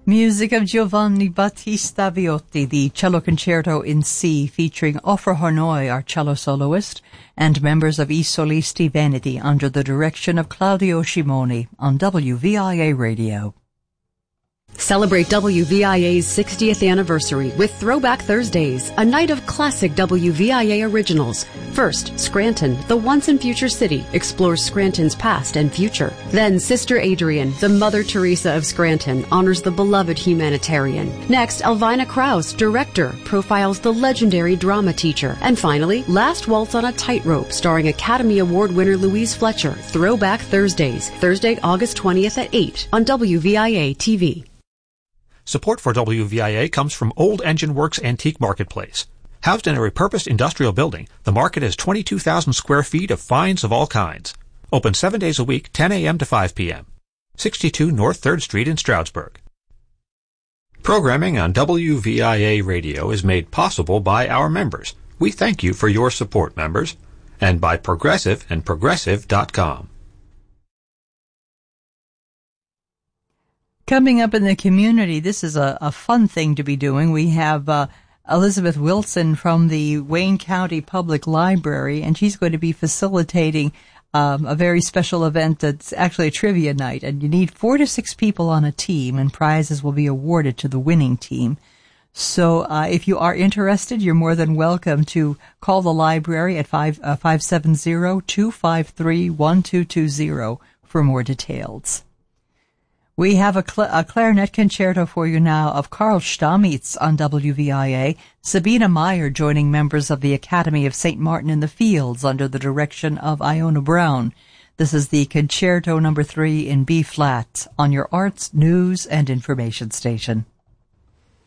Music of Giovanni Battista Viotti, the cello concerto in C, featuring Offer Hornoy, our cello soloist, and members of I Solisti Veneti under the direction of Claudio Scimoni on WVIA Radio. Celebrate WVIA's 60th anniversary with Throwback Thursdays, a night of classic WVIA originals. First, Scranton, the once and future city, explores Scranton's past and future. Then, Sister Adrian, the Mother Teresa of Scranton, honors the beloved humanitarian. Next, Elvina Krause, director, profiles the legendary drama teacher. And finally, Last Waltz on a Tightrope, starring Academy Award winner Louise Fletcher. Throwback Thursdays, Thursday, August 20th at 8 on WVIA TV. Support for WVIA comes from Old Engine Works Antique Marketplace. Housed in a repurposed industrial building, the market has 22,000 square feet of finds of all kinds. Open 7 days a week, 10 a.m. to 5 p.m. 62 North 3rd Street in Stroudsburg. Programming on WVIA Radio is made possible by our members. We thank you for your support, members, and by Progressive and Progressive.com. Coming up in the community, this is a fun thing to be doing. We have Elizabeth Wilson from the Wayne County Public Library, and she's going to be facilitating a very special event that's actually a trivia night. And you need 4 to 6 people on a team, and prizes will be awarded to the winning team. So if you are interested, you're more than welcome to call the library at 570-253-1220 for more details. We have a clarinet concerto for you now of Karl Stamitz on WVIA, Sabina Meyer joining members of the Academy of St. Martin in the Fields under the direction of Iona Brown. This is the Concerto No. 3 in B-flat on your Arts, News, and Information Station.